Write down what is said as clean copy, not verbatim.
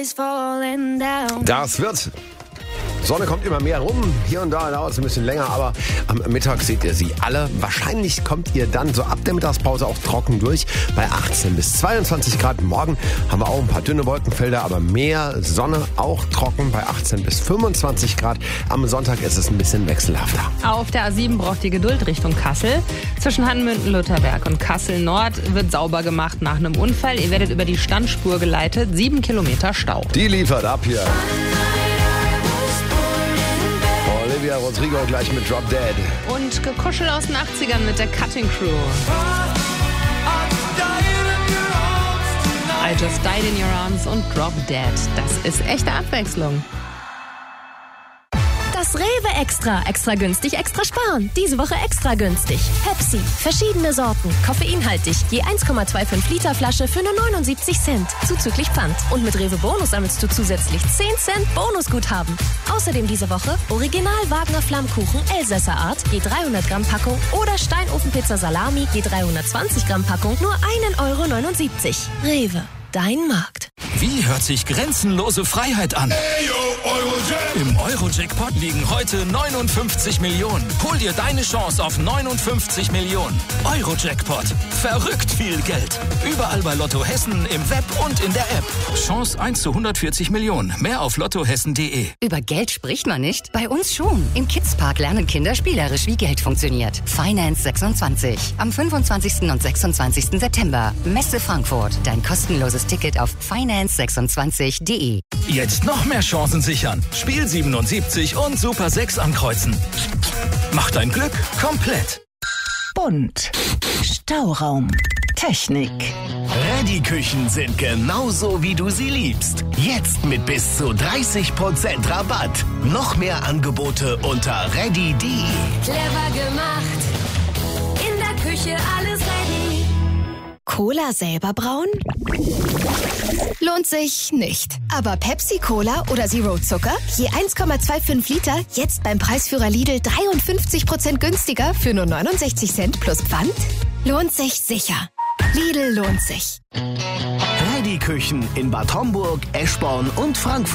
Das wird. Sonne kommt immer mehr rum. Hier und da dauert es ein bisschen länger, aber am Mittag seht ihr sie alle. Wahrscheinlich kommt ihr dann so ab der Mittagspause auch trocken durch bei 18 bis 22 Grad. Morgen haben wir auch ein paar dünne Wolkenfelder, aber mehr Sonne, auch trocken bei 18 bis 25 Grad. Am Sonntag ist es ein bisschen wechselhafter. Auf der A7 braucht ihr Geduld Richtung Kassel. Zwischen Hannemünden-Lutherberg und Kassel-Nord wird sauber gemacht nach einem Unfall. Ihr werdet über die Standspur geleitet. 7 Kilometer Stau. Die liefert ab hier. Olivia Rodrigo gleich mit Drop Dead. Und gekuschelt aus den 80ern mit der Cutting Crew. I Just Died in Your Arms und Drop Dead. Das ist echte Abwechslung. Das Rewe Extra. Extra günstig, extra sparen. Diese Woche extra günstig. Pepsi. Verschiedene Sorten. Koffeinhaltig. Je 1,25 Liter Flasche für nur 79 Cent. Zuzüglich Pfand. Und mit Rewe Bonus sammelst du zusätzlich 10 Cent Bonusguthaben. Außerdem diese Woche Original Wagner Flammkuchen Elsässer Art. Je 300 Gramm Packung. Oder Steinofenpizza Salami. Je 320 Gramm Packung. Nur 1,79 €. Rewe. Dein Markt. Wie hört sich grenzenlose Freiheit an? Im Euro-Jackpot liegen heute 59 Millionen. Hol dir deine Chance auf 59 Millionen. Euro-Jackpot. Verrückt viel Geld. Überall bei Lotto Hessen, im Web und in der App. Chance 1 zu 140 Millionen. Mehr auf lottohessen.de. Über Geld spricht man nicht? Bei uns schon. Im Kidspark lernen Kinder spielerisch, wie Geld funktioniert. Finance 26. Am 25. und 26. September. Messe Frankfurt. Dein kostenloses Ticket auf finance26.de. Jetzt noch mehr Chancen sichern. Spiel 77 und Super 6 ankreuzen. Mach dein Glück komplett. Bunt. Stauraum. Technik. Ready-Küchen sind genauso, wie du sie liebst. Jetzt mit bis zu 30% Rabatt. Noch mehr Angebote unter ready.de. Clever gemacht. In der Küche alles ready. Cola selber brauen? Lohnt sich nicht. Aber Pepsi-Cola oder Zero Zucker? Je 1,25 Liter, jetzt beim Preisführer Lidl 53% günstiger für nur 69 Cent plus Pfand? Lohnt sich sicher. Lidl lohnt sich. Ready-Küchen in Bad Homburg, Eschborn und Frankfurt.